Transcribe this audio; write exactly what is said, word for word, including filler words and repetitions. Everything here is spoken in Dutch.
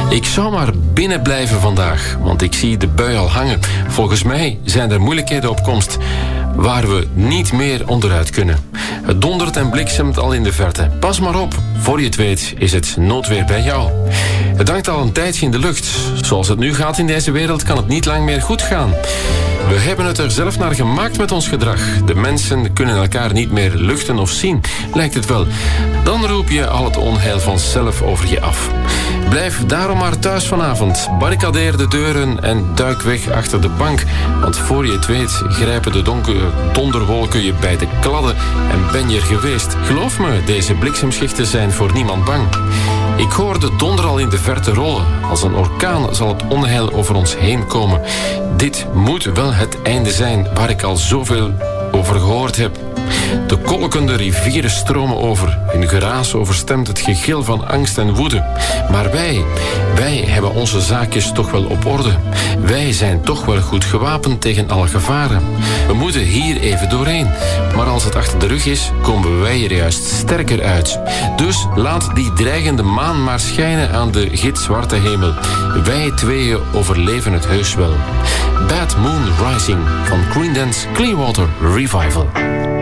Ik zou maar binnen blijven vandaag, want ik zie de bui al hangen. Volgens mij zijn er moeilijkheden op komst waar we niet meer onderuit kunnen. Het dondert en bliksemt al in de verte. Pas maar op, voor je het weet is het noodweer bij jou. Het hangt al een tijdje in de lucht. Zoals het nu gaat in deze wereld kan het niet lang meer goed gaan. We hebben het er zelf naar gemaakt met ons gedrag. De mensen kunnen elkaar niet meer luchten of zien, lijkt het wel. Dan roep je al het onheil vanzelf over je af. Blijf daarom maar thuis vanavond. Barricadeer de deuren en duik weg achter de bank. Want voor je het weet grijpen de donkere donderwolken je bij de kladden en ben je er geweest. Geloof me, deze bliksemschichten zijn voor niemand bang. Ik hoor de donder al in de verte rollen. Als een orkaan zal het onheil over ons heen komen. Dit moet wel het einde zijn waar ik al zoveel over gehoord heb. De kolkende rivieren stromen over. Hun geraas overstemt het gegil van angst en woede. Maar wij, wij hebben onze zaakjes toch wel op orde. Wij zijn toch wel goed gewapend tegen alle gevaren. We moeten hier even doorheen. Maar als het achter de rug is, komen wij er juist sterker uit. Dus laat die dreigende maan maar schijnen aan de gitzwarte hemel. Wij tweeën overleven het heus wel. Bad Moon Rising van Creedence Clearwater Revival.